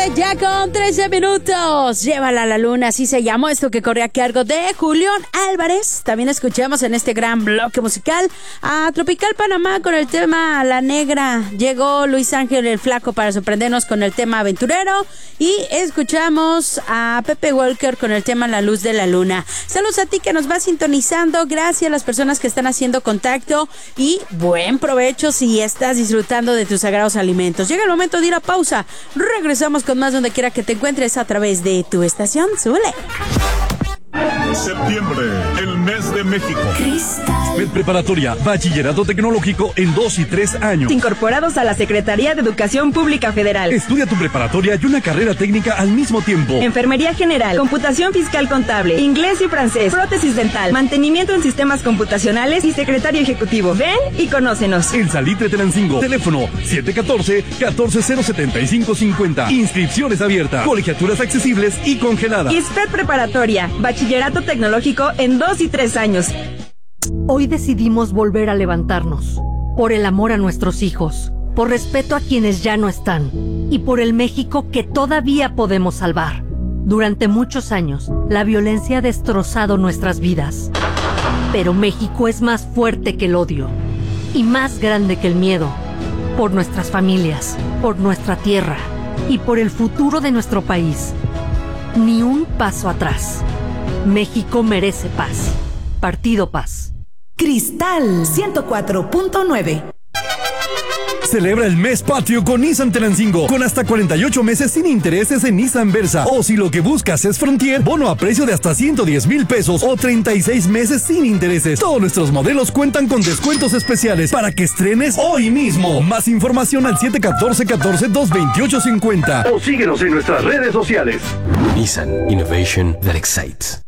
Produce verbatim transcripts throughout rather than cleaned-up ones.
Ya con trece minutos, llévala a la luna, así se llamó esto que corre a cargo de Julián Álvarez. También escuchamos en este gran bloque musical a Tropical Panamá con el tema La Negra. Llegó Luis Ángel el Flaco para sorprendernos con el tema Aventurero. Y escuchamos a Pepe Walker con el tema La Luz de la Luna. Saludos a ti que nos vas sintonizando, gracias a las personas que están haciendo contacto y buen provecho si estás disfrutando de tus sagrados alimentos. Llega el momento de ir a pausa, regresamos con más donde quiera que te encuentres a través de tu estación. Súbele. Septiembre, el mes de México. Med Preparatoria, bachillerato tecnológico en dos y tres años. Incorporados a la Secretaría de Educación Pública Federal. Estudia tu preparatoria y una carrera técnica al mismo tiempo. Enfermería general, computación fiscal contable, inglés y francés, prótesis dental, mantenimiento en sistemas computacionales y secretario ejecutivo. Ven y conócenos. En Salitre Tenancingo, teléfono siete uno cuatro, uno cuatro cero siete cinco cinco cero. Inscripciones abiertas, colegiaturas accesibles y congeladas. ISPED Preparatoria, bachillerato tecnológico en dos y tres años. Hoy decidimos volver a levantarnos, por el amor a nuestros hijos, por respeto a quienes ya no están y por el México que todavía podemos salvar. Durante muchos años, la violencia ha destrozado nuestras vidas, pero México es más fuerte que el odio y más grande que el miedo, por nuestras familias, por nuestra tierra y por el futuro de nuestro país. Ni un paso atrás. México merece paz. Partido Paz. Cristal ciento cuatro punto nueve. Celebra el mes patrio con Nissan Tenancingo, con hasta cuarenta y ocho meses sin intereses en Nissan Versa. O si lo que buscas es Frontier, bono a precio de hasta ciento diez mil pesos o treinta y seis meses sin intereses. Todos nuestros modelos cuentan con descuentos especiales para que estrenes hoy mismo. Más información al siete uno cuatro, uno cuatro dos dos ocho cinco cero o síguenos en nuestras redes sociales. Nissan Innovation that excites.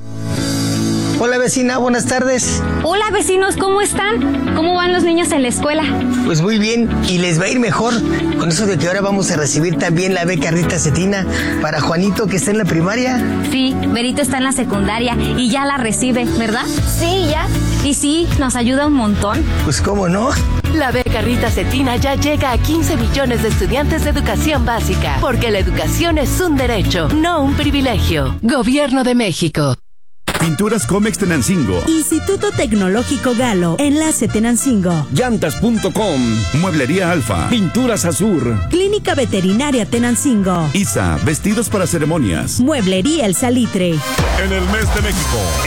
Hola vecina, buenas tardes. Hola vecinos, ¿cómo están? ¿Cómo van los niños en la escuela? Pues muy bien, y les va a ir mejor con eso de que ahora vamos a recibir también la beca Rita Cetina para Juanito que está en la primaria. Sí, Berito está en la secundaria y ya la recibe, ¿verdad? Sí, ya. Y sí, nos ayuda un montón. Pues cómo no. La beca Rita Cetina ya llega a quince millones de estudiantes de educación básica, porque la educación es un derecho, no un privilegio. Gobierno de México. Pinturas Comex Tenancingo. Instituto Tecnológico Galo, Enlace Tenancingo. Llantas punto com. Mueblería Alfa. Pinturas Azur. Clínica Veterinaria Tenancingo. I S A, vestidos para ceremonias. Mueblería El Salitre. En el mes de México,